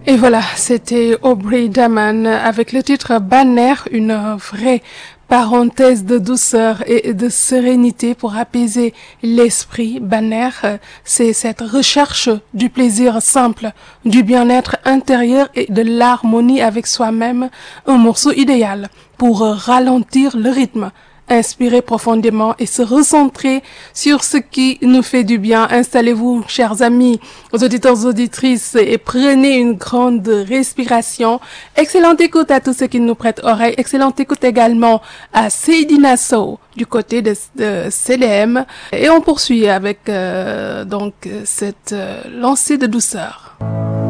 Et voilà, c'était Aubrey Daman avec le titre Banner, une vraie parenthèse de douceur et de sérénité pour apaiser l'esprit. Banner, c'est cette recherche du plaisir simple, du bien-être intérieur et de l'harmonie avec soi-même, un morceau idéal pour ralentir le rythme, inspirer profondément et se recentrer sur ce qui nous fait du bien. Installez-vous, chers amis, auditeurs, auditrices, et prenez une grande respiration. Excellente écoute à tous ceux qui nous prêtent oreille. Excellente écoute également à Seydina Sow du côté de CDM. Et on poursuit avec donc cette lancée de douceur.